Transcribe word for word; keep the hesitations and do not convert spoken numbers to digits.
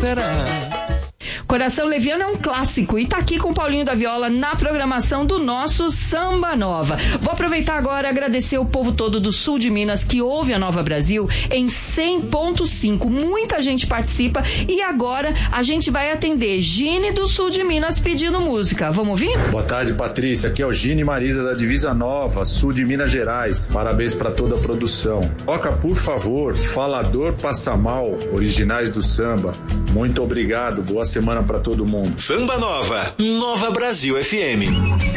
será? Coração Leviano é um clássico e tá aqui com o Paulinho da Viola na programação do nosso Samba Nova. Vou aproveitar agora e agradecer o povo todo do sul de Minas que ouve a Nova Brasil em cem ponto cinco. Muita gente participa e agora a gente vai atender Gine do sul de Minas pedindo música. Vamos ouvir? Boa tarde, Patrícia. Aqui é o Gine Marisa da Divisa Nova, sul de Minas Gerais. Parabéns para toda a produção. Toca, por favor, Falador Passa Mal, originais do samba. Muito obrigado. Boa semana para todo mundo. Samba Nova, Nova Brasil F M.